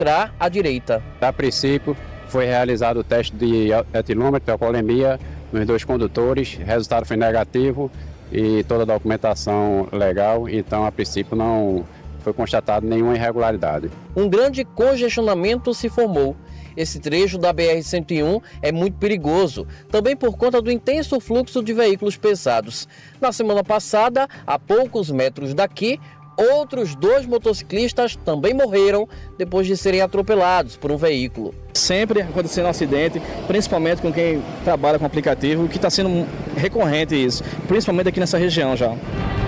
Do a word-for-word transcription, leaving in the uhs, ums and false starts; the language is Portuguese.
entrar à direita. A princípio, foi realizado o teste de etilômetro, alcoolemia nos dois condutores, o resultado foi negativo e toda a documentação legal, então a princípio não foi constatado nenhuma irregularidade. Um grande congestionamento se formou. Esse trecho da B R cento e um é muito perigoso, também por conta do intenso fluxo de veículos pesados. Na semana passada, a poucos metros daqui, outros dois motociclistas também morreram depois de serem atropelados por um veículo. Sempre acontecendo um acidente, principalmente com quem trabalha com aplicativo, que está sendo recorrente isso, principalmente aqui nessa região já.